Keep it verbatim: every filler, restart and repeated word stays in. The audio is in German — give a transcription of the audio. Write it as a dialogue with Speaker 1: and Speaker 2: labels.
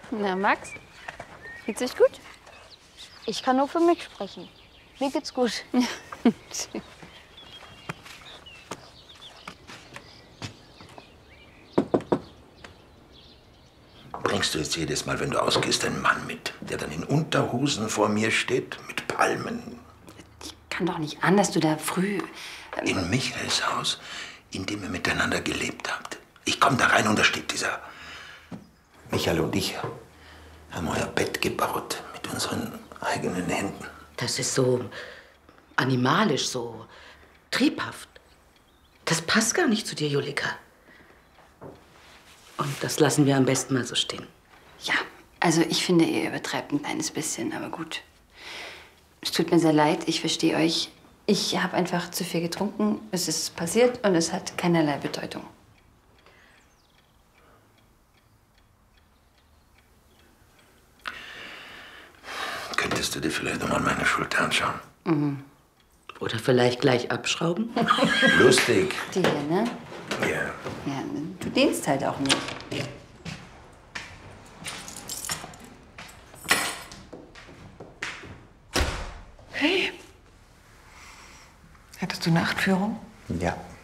Speaker 1: Na, Max? Geht's euch gut?
Speaker 2: Ich kann nur für mich sprechen. Mir geht's gut.
Speaker 3: Bringst du jetzt jedes Mal, wenn du ausgehst, einen Mann mit, der dann in Unterhosen vor mir steht, mit Palmen?
Speaker 1: Ich kann doch nicht an, dass du da früh... Ähm
Speaker 3: in Michaels Haus, in dem ihr miteinander gelebt habt. Ich komme da rein und da steht dieser... Michael und ich haben euer Bett gebaut mit unseren eigenen Händen.
Speaker 4: Das ist so animalisch, so triebhaft. Das passt gar nicht zu dir, Julika. Und das lassen wir am besten mal so stehen.
Speaker 1: Ja, also ich finde, ihr übertreibt ein kleines bisschen, aber gut. Es tut mir sehr leid, ich verstehe euch. Ich habe einfach zu viel getrunken, es ist passiert und es hat keinerlei Bedeutung.
Speaker 3: Könntest du dir vielleicht noch mal meine Schulter anschauen?
Speaker 1: Mhm.
Speaker 4: Oder vielleicht gleich abschrauben?
Speaker 3: Lustig.
Speaker 1: Die hier, ne?
Speaker 3: Ja.
Speaker 1: Ja, du dehnst halt auch nicht.
Speaker 5: Hey. Hattest du Nachtführung?
Speaker 3: Ja.